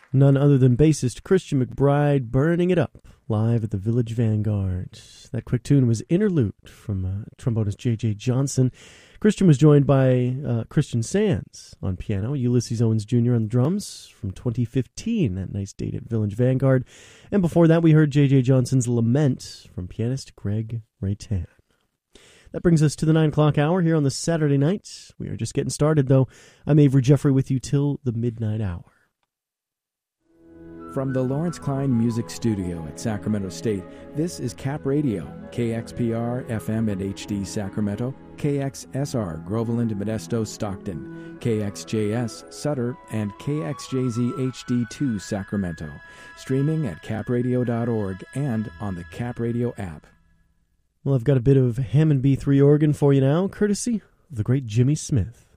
None other than bassist Christian McBride burning it up live at the Village Vanguard. That quick tune was Interlude from trombonist J.J. Johnson. Christian was joined by Christian Sands on piano, Ulysses Owens Jr. on the drums from 2015, that nice date at Village Vanguard. And before that, we heard J.J. Johnson's Lament from pianist Greg Raytan. That brings us to the 9 o'clock hour here on the Saturday night. We are just getting started, though. I'm Avery Jeffrey with you till the midnight hour. From the Lawrence Klein Music Studio at Sacramento State, this is Cap Radio, KXPR FM and HD Sacramento, KXSR Groveland, Modesto, Stockton, KXJS Sutter, and KXJZ HD2 Sacramento. Streaming at capradio.org and on the Cap Radio app. Well, I've got a bit of Hammond B3 organ for you now, courtesy of the great Jimmy Smith.